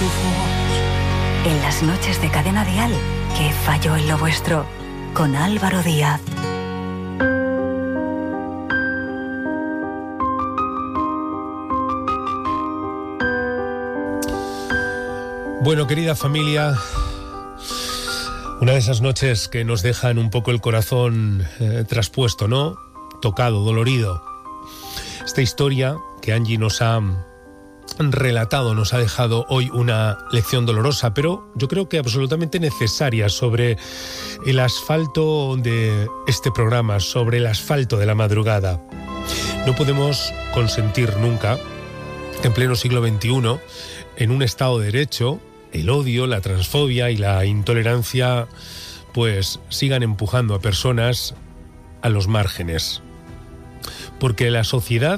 voz. En las noches de Cadena Dial, ¿qué falló en lo vuestro? Con Álvaro Díaz. Bueno, querida familia, una de esas noches que nos dejan un poco el corazón traspuesto, ¿no? Tocado, dolorido. Esta historia que Angie nos ha relatado nos ha dejado hoy una lección dolorosa, pero yo creo que absolutamente necesaria sobre el asfalto de este programa, sobre el asfalto de la madrugada. No podemos consentir nunca, en pleno siglo XXI, en un Estado de Derecho, el odio, la transfobia y la intolerancia pues sigan empujando a personas a los márgenes. Porque la sociedad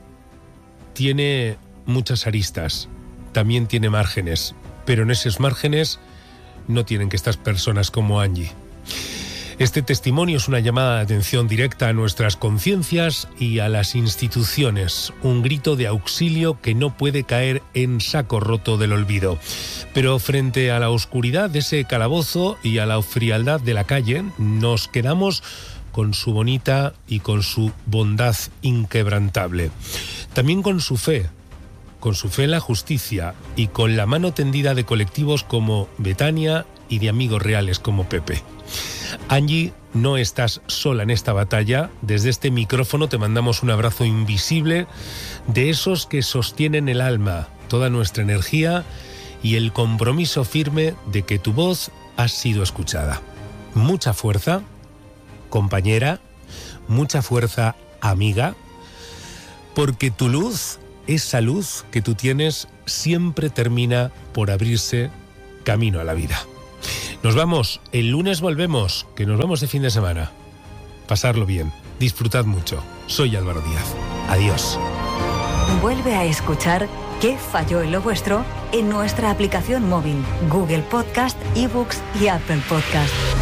tiene muchas aristas, también tiene márgenes, pero en esos márgenes no tienen que estar personas como Angie. Este testimonio es una llamada de atención directa a nuestras conciencias y a las instituciones, un grito de auxilio que no puede caer en saco roto del olvido. Pero frente a la oscuridad de ese calabozo y a la frialdad de la calle, nos quedamos con su bonita y con su bondad inquebrantable. También con su fe en la justicia y con la mano tendida de colectivos como Betania y de amigos reales como Pepe. Angie, no estás sola en esta batalla. Desde este micrófono te mandamos un abrazo invisible de esos que sostienen el alma, toda nuestra energía y el compromiso firme de que tu voz ha sido escuchada. Mucha fuerza, compañera, mucha fuerza, amiga, porque tu luz, esa luz que tú tienes, siempre termina por abrirse camino a la vida. Nos vamos, el lunes volvemos, que nos vamos de fin de semana. Pasarlo bien, disfrutad mucho. Soy Álvaro Díaz. Adiós. Vuelve a escuchar ¿Qué falló en lo vuestro? En nuestra aplicación móvil, Google Podcast, eBooks y Apple Podcast.